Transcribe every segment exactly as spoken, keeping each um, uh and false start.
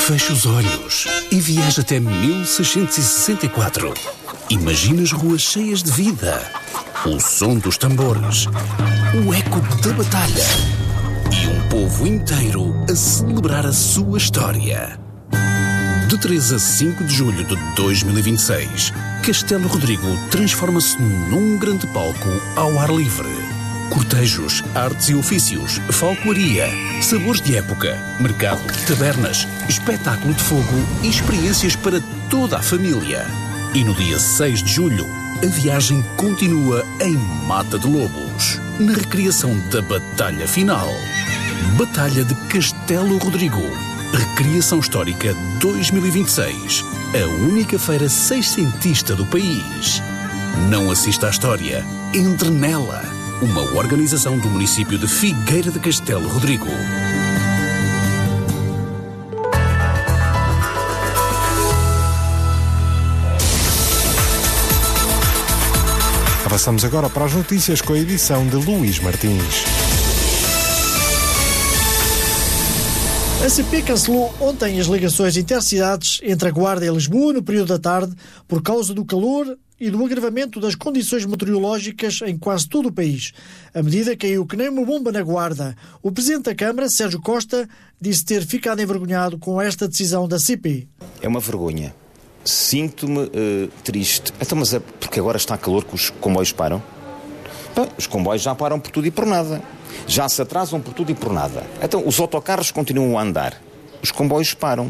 Fecha os olhos e viaja até mil seiscentos e sessenta e quatro. Imagina as ruas cheias de vida, o som dos tambores, o eco da batalha e um povo inteiro a celebrar a sua história. De três a cinco de julho de dois mil e vinte e seis, Castelo Rodrigo transforma-se num grande palco ao ar livre. Cortejos, artes e ofícios, falcoaria, sabores de época, mercado, tabernas, espetáculo de fogo e experiências para toda a família. E no dia seis de julho, a viagem continua em Mata de Lobos, na recriação da batalha final. Batalha de Castelo Rodrigo. Recriação Histórica dois mil e vinte e seis. A única feira seiscentista do país. Não assista à história. Entre nela. Uma organização do município de Figueira de Castelo Rodrigo. Avançamos agora para as notícias com a edição de Luís Martins. A C P cancelou ontem as ligações intercidades entre a Guarda e Lisboa no período da tarde por causa do calor e do agravamento das condições meteorológicas em quase todo o país. A medida caiu que nem uma bomba na Guarda. O Presidente da Câmara, Sérgio Costa, disse ter ficado envergonhado com esta decisão da C P. É uma vergonha. Sinto-me uh, triste. Então, mas é porque agora está calor que os comboios param? Bem, os comboios já param por tudo e por nada. Já se atrasam por tudo e por nada. Então, os autocarros continuam a andar. Os comboios param.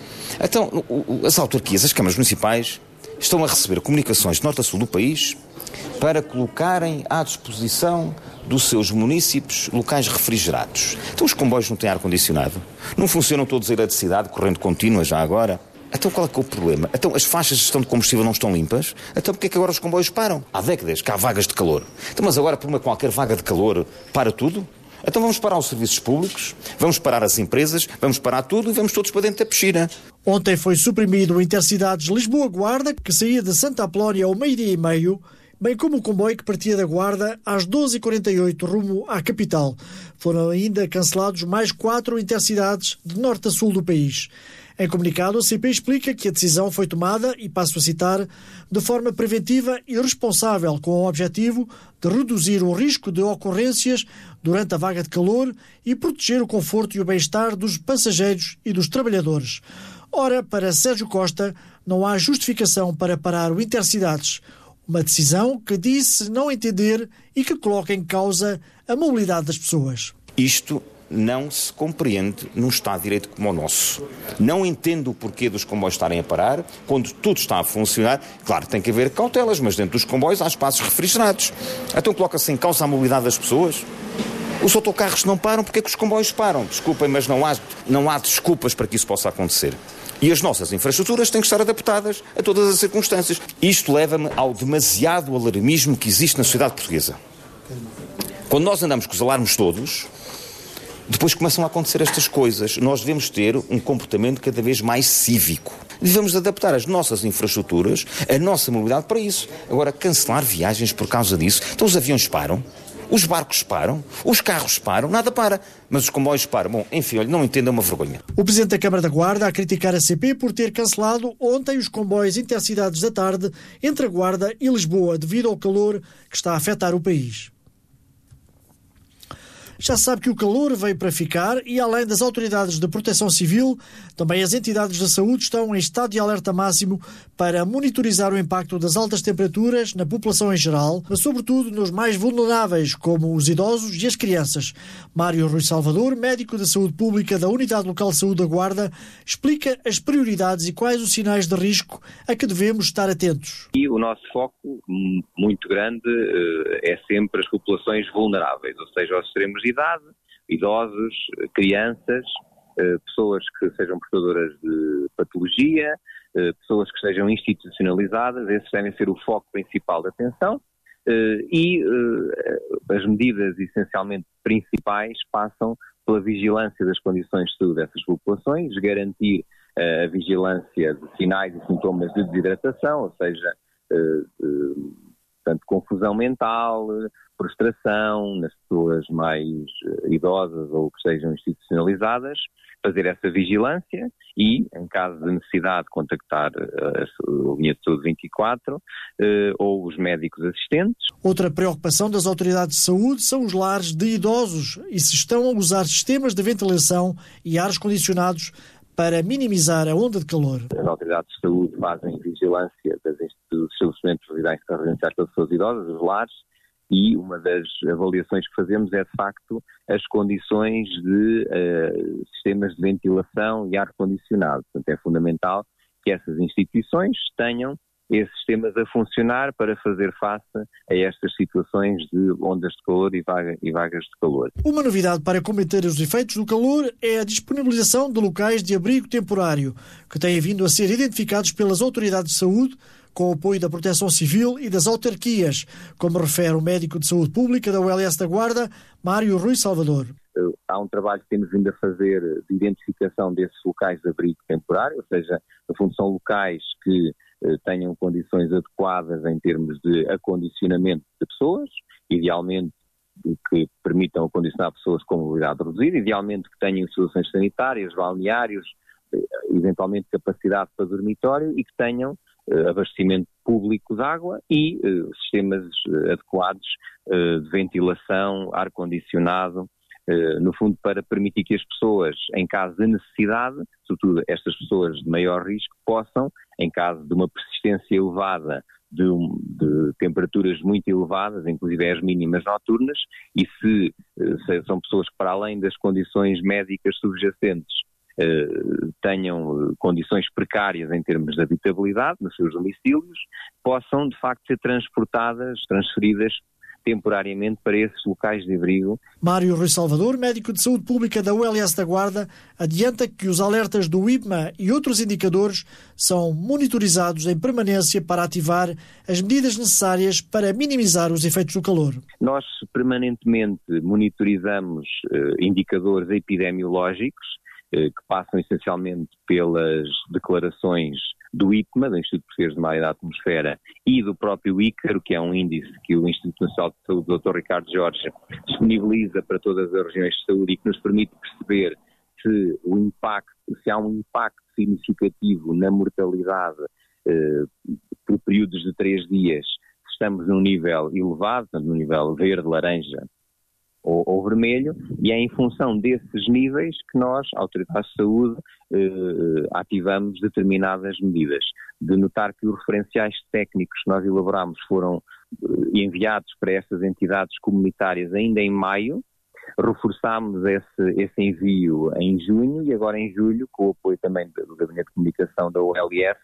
Então, o, o, as autarquias, as câmaras municipais, estão a receber comunicações de norte a sul do país para colocarem à disposição dos seus munícipes locais refrigerados. Então os comboios não têm ar-condicionado? Não funcionam todos a eletricidade, corrente contínua já agora? Então qual é que é o problema? Então as faixas de gestão de combustível não estão limpas? Então porquê é que agora os comboios param? Há décadas que há vagas de calor. Então mas agora por uma qualquer vaga de calor para tudo? Então vamos parar os serviços públicos, vamos parar as empresas, vamos parar tudo e vamos todos para dentro da piscina. Ontem foi suprimido o Intercidades Lisboa-Guarda, que saía de Santa Apolónia ao meio-dia e meio, bem como o comboio que partia da Guarda às doze e quarenta e oito rumo à capital. Foram ainda cancelados mais quatro intercidades de norte a sul do país. Em comunicado, a C P explica que a decisão foi tomada, e passo a citar, de forma preventiva e responsável, com o objetivo de reduzir o risco de ocorrências durante a vaga de calor e proteger o conforto e o bem-estar dos passageiros e dos trabalhadores. Ora, para Sérgio Costa, não há justificação para parar o Intercidades, uma decisão que disse não entender e que coloca em causa a mobilidade das pessoas. Isto não se compreende num Estado de Direito como o nosso. Não entendo o porquê dos comboios estarem a parar, quando tudo está a funcionar. Claro, tem que haver cautelas, mas dentro dos comboios há espaços refrigerados. Então coloca-se em causa a mobilidade das pessoas? Os autocarros não param, porque é que os comboios param? Desculpem, mas não há, não há desculpas para que isso possa acontecer. E as nossas infraestruturas têm que estar adaptadas a todas as circunstâncias. Isto leva-me ao demasiado alarmismo que existe na sociedade portuguesa. Quando nós andamos com os alarmes todos, depois começam a acontecer estas coisas. Nós devemos ter um comportamento cada vez mais cívico. Devemos adaptar as nossas infraestruturas, a nossa mobilidade para isso. Agora, cancelar viagens por causa disso. Então os aviões param, os barcos param, os carros param, nada para. Mas os comboios param. Bom, enfim, olha, não entendo, é uma vergonha. O Presidente da Câmara da Guarda a criticar a C P por ter cancelado ontem os comboios intercidades da tarde entre a Guarda e Lisboa, devido ao calor que está a afetar o país. Já sabe que o calor veio para ficar e, além das autoridades de proteção civil, também as entidades de saúde estão em estado de alerta máximo para monitorizar o impacto das altas temperaturas na população em geral, mas sobretudo nos mais vulneráveis, como os idosos e as crianças. Mário Rui Salvador, médico de saúde pública da Unidade Local de Saúde da Guarda, explica as prioridades e quais os sinais de risco a que devemos estar atentos. E o nosso foco muito grande é sempre as populações vulneráveis, ou seja, aos extremos de idade, idosos, crianças, pessoas que sejam portadoras de patologia, pessoas que estejam institucionalizadas. Esses devem ser o foco principal da atenção, e as medidas essencialmente principais passam pela vigilância das condições de saúde dessas populações, garantir a vigilância de sinais e sintomas de desidratação, ou seja, portanto, confusão mental, prostração nas pessoas mais idosas ou que sejam institucionalizadas, fazer essa vigilância e, em caso de necessidade, contactar a linha de saúde vinte e quatro eh, ou os médicos assistentes. Outra preocupação das autoridades de saúde são os lares de idosos e se estão a usar sistemas de ventilação e ares condicionados para minimizar a onda de calor. As autoridades de saúde fazem vigilância das dos estabelecimentos residenciais para pessoas idosas, os lares, e uma das avaliações que fazemos é, de facto, as condições de uh, sistemas de ventilação e ar-condicionado. Portanto, é fundamental que essas instituições tenham esses sistemas a funcionar para fazer face a estas situações de ondas de calor e, vaga, e vagas de calor. Uma novidade para combater os efeitos do calor é a disponibilização de locais de abrigo temporário, que têm vindo a ser identificados pelas autoridades de saúde com o apoio da Proteção Civil e das autarquias, como refere o médico de saúde pública da U L S da Guarda, Mário Rui Salvador. Há um trabalho que temos vindo a fazer de identificação desses locais de abrigo temporário, ou seja, no fundo são locais que tenham condições adequadas em termos de acondicionamento de pessoas, idealmente que permitam acondicionar pessoas com mobilidade reduzida, idealmente que tenham instalações sanitárias, balneários, eventualmente capacidade para dormitório e que tenham uh, abastecimento público de água e uh, sistemas uh, adequados uh, de ventilação, ar-condicionado, uh, no fundo para permitir que as pessoas, em caso de necessidade, sobretudo estas pessoas de maior risco, possam, em caso de uma persistência elevada de, um, de temperaturas muito elevadas, inclusive as mínimas noturnas, e se, uh, se são pessoas que, para além das condições médicas subjacentes, Uh, tenham condições precárias em termos de habitabilidade nos seus domicílios, possam de facto ser transportadas, transferidas temporariamente para esses locais de abrigo. Mário Rui Salvador, médico de saúde pública da U L S da Guarda, adianta que os alertas do I P M A e outros indicadores são monitorizados em permanência para ativar as medidas necessárias para minimizar os efeitos do calor. Nós permanentemente monitorizamos uh, indicadores epidemiológicos que passam essencialmente pelas declarações do I P M A, do Instituto Português de Mar e da Atmosfera, e do próprio ICARO, que é um índice que o Instituto Nacional de Saúde, o doutor Ricardo Jorge, disponibiliza para todas as regiões de saúde e que nos permite perceber se, o impacto, se há um impacto significativo na mortalidade eh, por períodos de três dias, se estamos num nível elevado, portanto, num nível verde, laranja, Ou, ou vermelho, e é em função desses níveis que nós, autoridades de saúde, eh, ativamos determinadas medidas. De notar que os referenciais técnicos que nós elaboramos foram eh, enviados para estas entidades comunitárias ainda em maio, reforçámos esse, esse envio em junho e agora em julho, com o apoio também do Gabinete de Comunicação da U L S,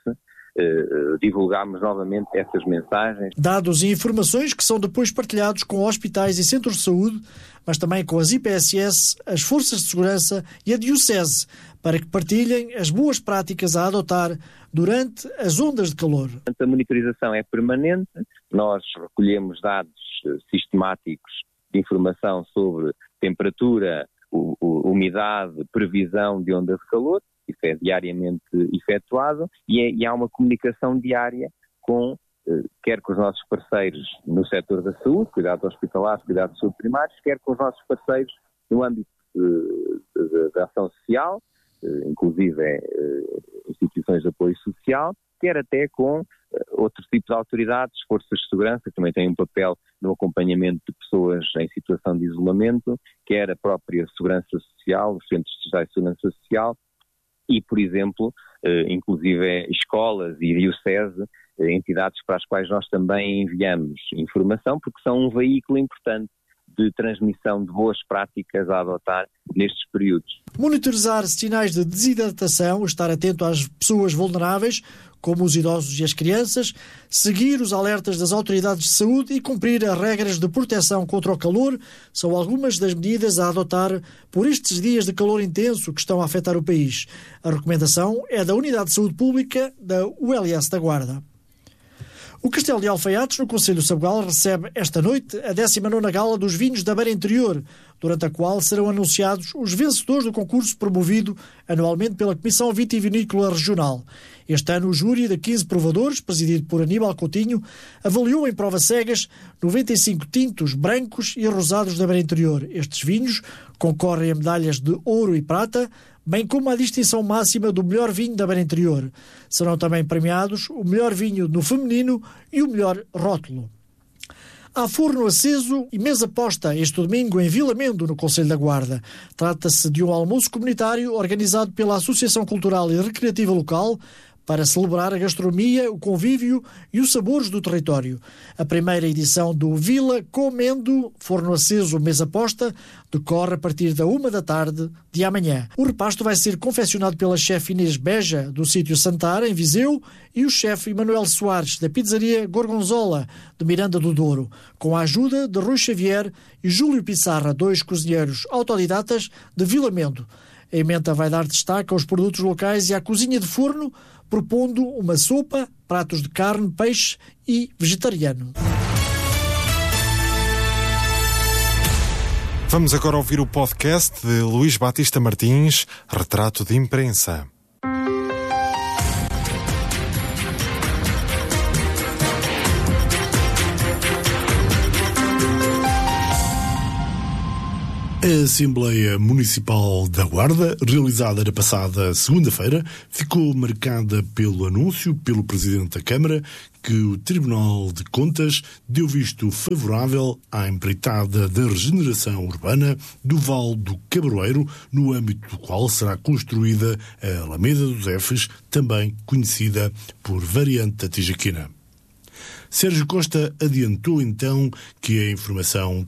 Uh, divulgámos novamente essas mensagens. Dados e informações que são depois partilhados com hospitais e centros de saúde, mas também com as I P S S, as forças de segurança e a Diocese, para que partilhem as boas práticas a adotar durante as ondas de calor. A monitorização é permanente, nós recolhemos dados sistemáticos de informação sobre temperatura, umidade, previsão de onda de calor. Isso é diariamente efetuado e, é, e há uma comunicação diária com, eh, quer com os nossos parceiros no setor da saúde, cuidados hospitalares, cuidados de saúde primários, quer com os nossos parceiros no âmbito eh, da ação social, eh, inclusive eh, instituições de apoio social, quer até com eh, outros tipos de autoridades, forças de segurança, que também têm um papel no acompanhamento de pessoas em situação de isolamento, quer a própria segurança social, os centros estatais de segurança social, e, por exemplo, eh, inclusive escolas e diocese, eh, entidades para as quais nós também enviamos informação, porque são um veículo importante de transmissão de boas práticas a adotar nestes períodos. Monitorizar sinais de desidratação, estar atento às pessoas vulneráveis, como os idosos e as crianças, seguir os alertas das autoridades de saúde e cumprir as regras de proteção contra o calor são algumas das medidas a adotar por estes dias de calor intenso que estão a afetar o país. A recomendação é da Unidade de Saúde Pública da U L S da Guarda. O Castelo de Alfaiates, no Concelho de Sabugal, recebe esta noite a décima nona Gala dos Vinhos da Beira Interior, durante a qual serão anunciados os vencedores do concurso promovido anualmente pela Comissão Vitivinícola Regional. Este ano, o júri de quinze provadores, presidido por Aníbal Coutinho, avaliou em provas cegas noventa e cinco tintos, brancos e rosados da Beira Interior. Estes vinhos concorrem a medalhas de ouro e prata, bem como a distinção máxima do melhor vinho da Beira Interior. Serão também premiados o melhor vinho no feminino e o melhor rótulo. Há forno aceso e mesa posta este domingo em Vila Mendo, no Concelho da Guarda. Trata-se de um almoço comunitário organizado pela Associação Cultural e Recreativa Local para celebrar a gastronomia, o convívio e os sabores do território. A primeira edição do Vila Comendo, forno aceso, mesa posta, decorre a partir da uma da tarde de amanhã. O repasto vai ser confeccionado pela chefe Inês Beja, do sítio Santar, em Viseu, e o chefe Emanuel Soares, da pizzaria Gorgonzola, de Miranda do Douro, com a ajuda de Rui Xavier e Júlio Pissarra, dois cozinheiros autodidatas de Vila Mendo. A emenda vai dar destaque aos produtos locais e à cozinha de forno, propondo uma sopa, pratos de carne, peixe e vegetariano. Vamos agora ouvir o podcast de Luís Batista Martins, Retrato de Imprensa. A Assembleia Municipal da Guarda, realizada na passada segunda-feira, ficou marcada pelo anúncio pelo Presidente da Câmara que o Tribunal de Contas deu visto favorável à empreitada da regeneração urbana do Vale do Cabroeiro, no âmbito do qual será construída a Alameda dos Efes, também conhecida por variante da Tijaquina. Sérgio Costa adiantou então que a informação